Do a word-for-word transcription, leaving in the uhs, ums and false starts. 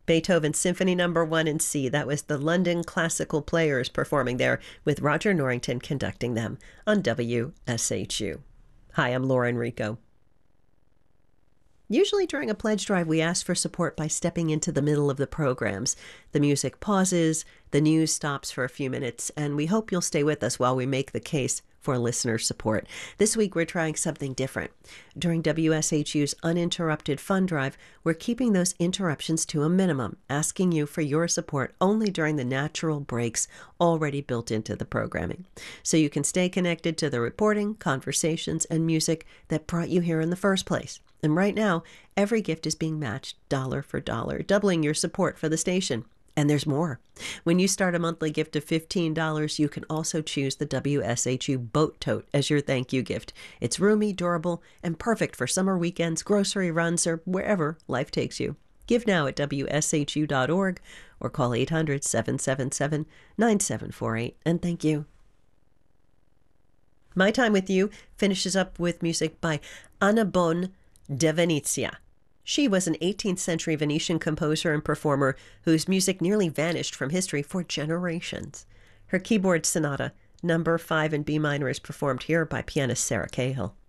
Beethoven Symphony Number One in C. That was the London Classical Players performing there with Roger Norrington conducting them on W S H U. Hi, I'm Laura Enrico. Usually during a pledge drive, we ask for support by stepping into the middle of the programs. The music pauses, the news stops for a few minutes, and we hope you'll stay with us while we make the case for listener support. This week, we're trying something different. During W S H U's Uninterrupted Fund Drive, we're keeping those interruptions to a minimum, asking you for your support only during the natural breaks already built into the programming, so you can stay connected to the reporting, conversations, and music that brought you here in the first place. And right now, every gift is being matched dollar for dollar, doubling your support for the station. And there's more. When you start a monthly gift of fifteen dollars, you can also choose the W S H U Boat Tote as your thank you gift. It's roomy, durable, and perfect for summer weekends, grocery runs, or wherever life takes you. Give now at W S H U dot org or call eight hundred, seven seven seven, nine seven four eight. And thank you. My Time with You finishes up with music by Annabonne de Venezia. She was an eighteenth century Venetian composer and performer whose music nearly vanished from history for generations. Her keyboard sonata, number five in B minor, is performed here by pianist Sarah Cahill.